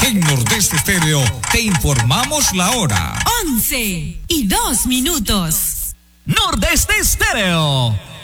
En Nordeste Estéreo te informamos la hora. 11:02. Nordeste Estéreo.